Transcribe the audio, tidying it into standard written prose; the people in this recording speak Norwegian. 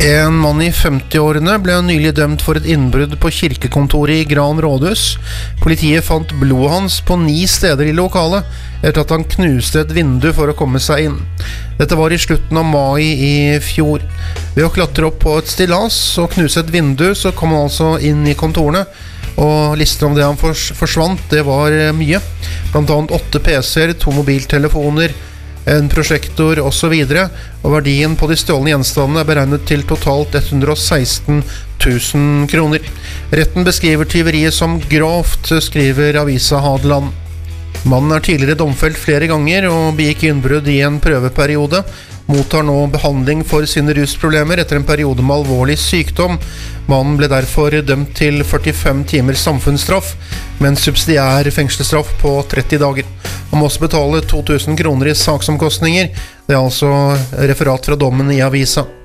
En mann I 50-årene ble nylig dømt for et innbrudd på kirkekontoret I Gran Rådhus. Politiet fant blodet hans på 9 steder I lokalet, etter at han knuste et vindu for å komme seg inn. Dette var I slutten av mai I fjor. Ved å klatre opp på et stillas og knuse et vindu, så kom han altså inn I kontorene. Og listen om det han forsvant, det var mye. Blant annet 8 PC-er, 2 mobiltelefoner, en prosjektor og så videre, og verdien på de stjålne gjenstandene beregnet til totalt 116 000 kroner. Retten beskriver tyveriet som grovt, skriver avisa Hadeland. Mannen tidligere domfelt flere ganger og begikk innbrudd I en prøveperiode. Mottar nå behandling for sine rusproblemer etter en periode med alvorlig sykdom. Mannen ble derfor dømt til 45 timer samfunnsstraff, med en subsidiær fengselsstraff på 30 dager. Han må også betale 2000 kroner I saksomkostninger. Det altså referat fra dommen I avisa.